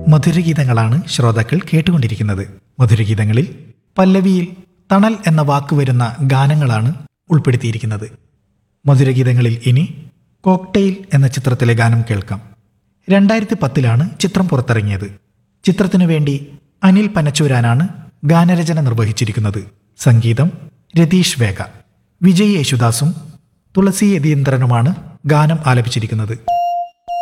മധുരഗീതങ്ങളാണ് ശ്രോതാക്കൾ കേട്ടുകൊണ്ടിരിക്കുന്നത്. മധുരഗീതങ്ങളിൽ പല്ലവിയിൽ തണൽ എന്ന വാക്ക് വരുന്ന ഗാനങ്ങളാണ് ഉൾപ്പെടുത്തിയിരിക്കുന്നത്. മധുരഗീതങ്ങളിൽ ഇനി കോക്ടെയിൽ എന്ന ചിത്രത്തിലെ ഗാനം കേൾക്കാം. 2010 ചിത്രം പുറത്തിറങ്ങിയത്. ചിത്രത്തിനു വേണ്ടി അനിൽ പനച്ചൂരാനാണ് ഗാനരചന നിർവഹിച്ചിരിക്കുന്നത്. സംഗീതം രതീഷ് വേഗ. വിജയ് യേശുദാസും തുളസി യതീന്ദ്രനുമാണ് ഗാനം ആലപിച്ചിരിക്കുന്നത്.